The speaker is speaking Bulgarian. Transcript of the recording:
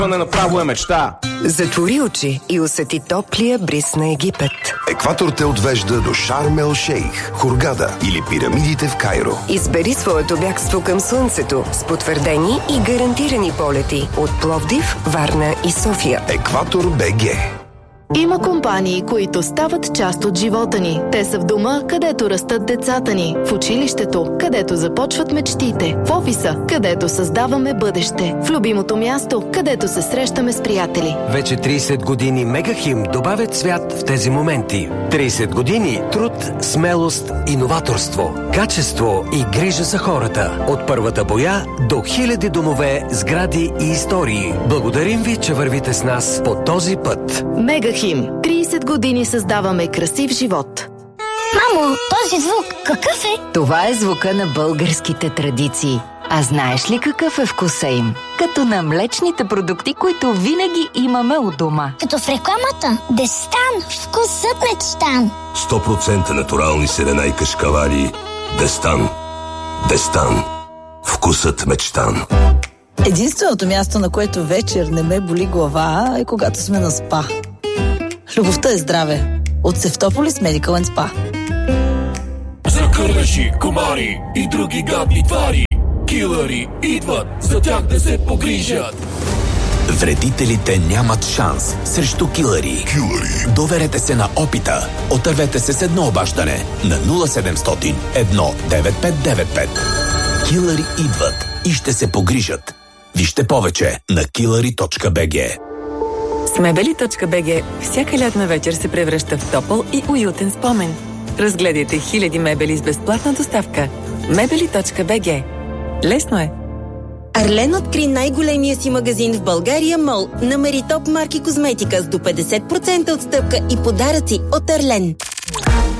Направо е мечта. Затвори очи и усети топлия бриз на Египет. Екватор те отвежда до Шарм ел Шейх, Хургада или пирамидите в Кайро. Избери своето бягство към слънцето с потвърдени и гарантирани полети от Пловдив, Варна и София. Екватор БГ. Има компании, които стават част от живота ни. Те са в дома, където растат децата ни, в училището, където започват мечтите, в офиса, където създаваме бъдеще, в любимото място, където се срещаме с приятели. Вече 30 години Мегахим добавят цвят в тези моменти. 30 години труд, смелост, иноваторство, качество и грижа за хората. От първата боя до хиляди домове, сгради и истории. Благодарим ви, че вървите с нас по този път. Мегахим. 30 години създаваме красив живот. Мамо, този звук какъв е? Това е звука на българските традиции. А знаеш ли какъв е вкуса им? Като на млечните продукти, които винаги имаме у дома. Като в рекламата. Дестан, вкусът мечтан. 100% натурални сирена и кашкавали. Дестан. Дестан. Вкусът мечтан. Единственото място, на което вечер не ме боли глава, е когато сме на спа. Любовта е здраве. От Севтополис Medical and Spa. За кървеши, комари и други гадни твари, килъри идват, за тях да се погрижат. Вредителите нямат шанс срещу килъри. Доверете се на опита. Отървете се с едно обаждане на 0700 19595. Килъри идват и ще се погрижат. Вижте повече на killary.bg. С Мебели.bg всяка лятна вечер се превръща в топъл и уютен спомен. Разгледайте хиляди мебели с безплатна доставка. Мебели.bg. Лесно е! Арлен откри най-големия си магазин в България Мол. Намери топ марки козметика с до 50% отстъпка и подаръци от Арлен.